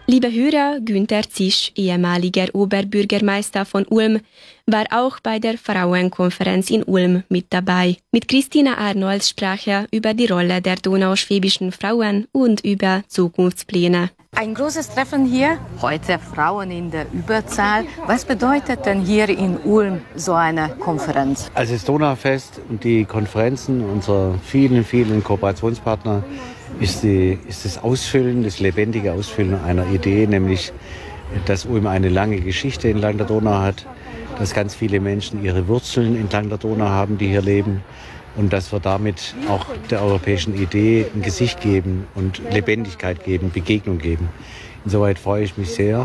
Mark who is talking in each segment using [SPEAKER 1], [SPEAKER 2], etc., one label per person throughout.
[SPEAKER 1] Lieber Hörer, Günther Zisch, ehemaliger Oberbürgermeister von Ulm, war auch bei der Frauenkonferenz in Ulm mit dabei. Mit Christina Arnold sprach er über die Rolle der donauschwäbischen Frauen und über Zukunftspläne.
[SPEAKER 2] Ein großes Treffen hier, heute Frauen in der Überzahl. Was bedeutet denn hier in Ulm so eine Konferenz?
[SPEAKER 3] Also das Donaufest und die Konferenzen unserer vielen, vielen Kooperationspartner ist das Ausfüllen, das lebendige Ausfüllen einer Idee, nämlich, dass Ulm eine lange Geschichte entlang der Donau hat, dass ganz viele Menschen ihre Wurzeln entlang der Donau haben, die hier leben, und dass wir damit auch der europäischen Idee ein Gesicht geben und Lebendigkeit geben, Begegnung geben. Insoweit freue ich mich sehr.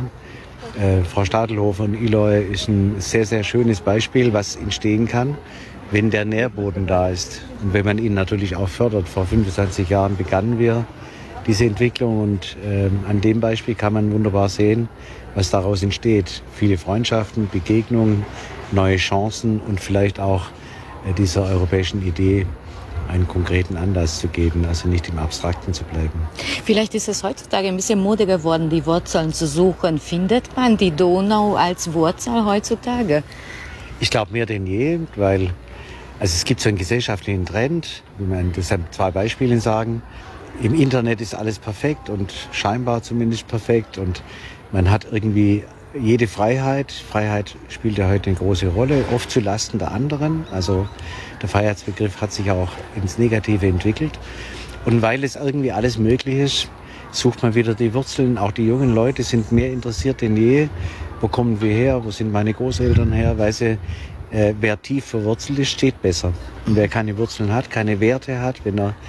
[SPEAKER 3] Frau Stadelhofer und Eloy ist ein sehr, sehr schönes Beispiel, was entstehen kann, wenn der Nährboden da ist und wenn man ihn natürlich auch fördert. Vor 25 Jahren begannen wir diese Entwicklung und an dem Beispiel kann man wunderbar sehen, was daraus entsteht. Viele Freundschaften, Begegnungen, neue Chancen und vielleicht auch dieser europäischen Idee einen konkreten Anlass zu geben, also nicht im Abstrakten zu bleiben.
[SPEAKER 2] Vielleicht ist es heutzutage ein bisschen Mode geworden, die Wurzeln zu suchen. Findet man die Donau als Wurzel heutzutage?
[SPEAKER 3] Ich glaube mehr denn je, weil es gibt so einen gesellschaftlichen Trend, wie man deshalb 2 Beispiele sagen. Im Internet ist alles perfekt und scheinbar zumindest perfekt und man hat irgendwie jede Freiheit. Freiheit spielt ja heute eine große Rolle, oft zu Lasten der anderen. Also der Freiheitsbegriff hat sich auch ins Negative entwickelt. Und weil es irgendwie alles möglich ist, sucht man wieder die Wurzeln. Auch die jungen Leute sind mehr interessiert denn je. Wo kommen wir her? Wo sind meine Großeltern her? Weil sie, wer tief verwurzelt ist, steht besser. Und wer keine Wurzeln hat, keine Werte hat, wenn er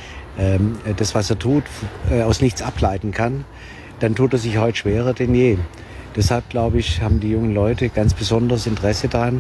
[SPEAKER 3] das, was er tut, aus nichts ableiten kann, dann tut er sich heute schwerer denn je. Deshalb, glaube ich, haben die jungen Leute ganz besonderes Interesse daran,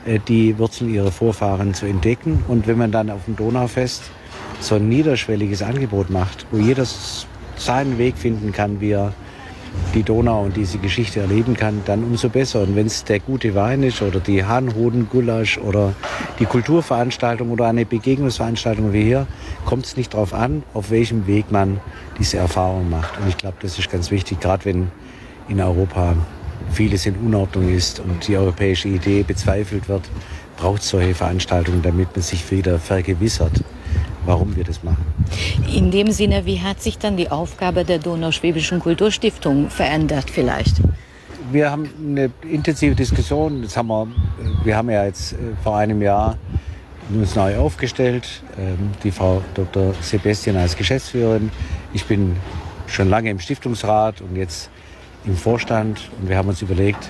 [SPEAKER 3] die Wurzeln ihrer Vorfahren zu entdecken. Und wenn man dann auf dem Donaufest so ein niederschwelliges Angebot macht, wo jeder seinen Weg finden kann, wie er die Donau und diese Geschichte erleben kann, dann umso besser. Und wenn es der gute Wein ist oder die Hahnhoden-Gulasch oder die Kulturveranstaltung oder eine Begegnungsveranstaltung wie hier, kommt es nicht darauf an, auf welchem Weg man diese Erfahrung macht. Und ich glaube, das ist ganz wichtig, gerade wenn in Europa vieles in Unordnung ist und die europäische Idee bezweifelt wird, braucht es solche Veranstaltungen, damit man sich wieder vergewissert, warum wir das machen.
[SPEAKER 2] In dem Sinne, wie hat sich dann die Aufgabe der Donauschwäbischen Kulturstiftung verändert vielleicht?
[SPEAKER 3] Wir haben eine intensive Diskussion. Wir haben ja jetzt vor einem Jahr uns neu aufgestellt. Die Frau Dr. Sebastian als Geschäftsführerin. Ich bin schon lange im Stiftungsrat und jetzt im Vorstand. Und wir haben uns überlegt,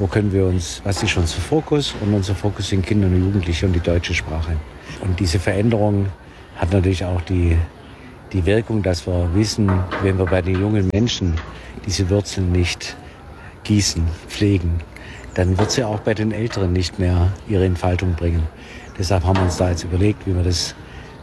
[SPEAKER 3] was ist unser Fokus? Und unser Fokus sind Kinder und Jugendliche und die deutsche Sprache. Und diese Veränderung hat natürlich auch die Wirkung, dass wir wissen, wenn wir bei den jungen Menschen diese Wurzeln nicht gießen, pflegen, dann wird sie auch bei den Älteren nicht mehr ihre Entfaltung bringen. Deshalb haben wir uns da jetzt überlegt, wie wir das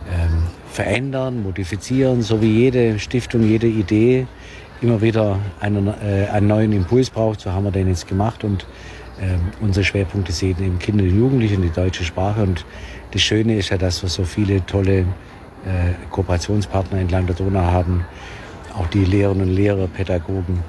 [SPEAKER 3] verändern, modifizieren, so wie jede Stiftung, jede Idee immer wieder einen neuen Impuls braucht. So haben wir den jetzt gemacht und unsere Schwerpunkte sehen eben Kinder und Jugendliche und die deutsche Sprache. Und das Schöne ist ja, dass wir so viele tolle Kooperationspartner entlang der Donau haben, auch die Lehrerinnen und Lehrer, Pädagogen.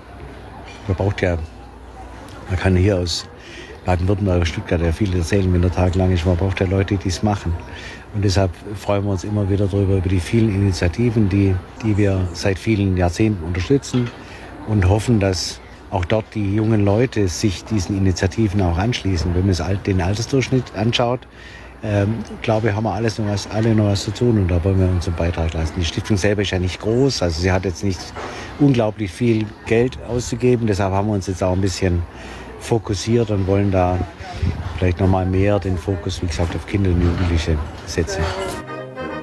[SPEAKER 3] Man kann hier aus Baden-Württemberg, Stuttgart ja viel erzählen, wenn der Tag lang ist. Man braucht ja Leute, die es machen. Und deshalb freuen wir uns immer wieder darüber, über die vielen Initiativen, die wir seit vielen Jahrzehnten unterstützen und hoffen, dass auch dort die jungen Leute sich diesen Initiativen auch anschließen. Wenn man den Altersdurchschnitt anschaut, glaube ich, haben wir alle noch was zu tun und da wollen wir unseren Beitrag leisten. Die Stiftung selber ist ja nicht groß, also sie hat jetzt nicht unglaublich viel Geld auszugeben, deshalb haben wir uns jetzt auch ein bisschen fokussiert und wollen da vielleicht noch mal mehr den Fokus, wie gesagt, auf Kinder und Jugendliche setzen.